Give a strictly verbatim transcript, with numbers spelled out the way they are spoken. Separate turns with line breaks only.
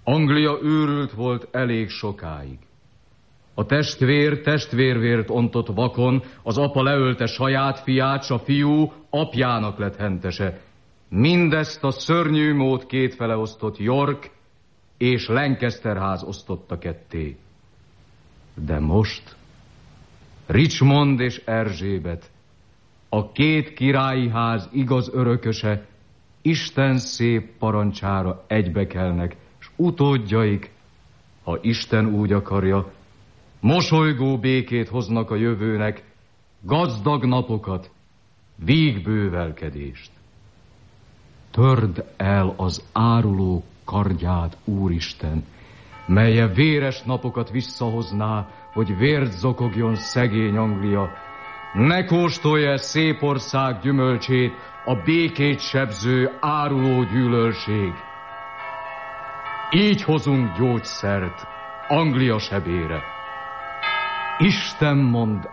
Anglia őrült volt elég sokáig. A testvér testvérvért ontott vakon, az apa leölte saját fiát, s a fiú apjának lett hentese. Mindezt a szörnyű mód kétfele osztott York és Lancaster ház osztotta ketté. De most Richmond és Erzsébet, a két királyi ház igaz örököse, Isten szép parancsára egybekelnek, s utódjaik, ha Isten úgy akarja, mosolygó békét hoznak a jövőnek, gazdag napokat, vígbővelkedést. Törd el az áruló kardját, Úristen, melye véres napokat visszahozná, hogy vért zokogjon szegény Anglia. Ne kóstolja szép ország gyümölcsét a békét sebző áruló gyűlölség. Így hozunk gyógyszert Anglia sebére. Isten mond